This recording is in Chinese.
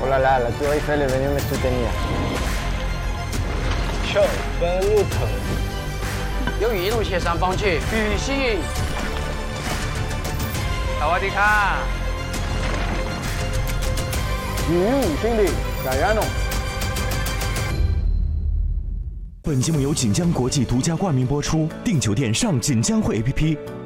Oh là là, la tour Eiffel est venue me soutenir. Ciao, benvenuto. 由于一路协商放弃，旅行。萨瓦迪卡。 与5兄弟，加油！ 本节目由锦江国际独家冠名播出，订酒店上锦江汇 APP。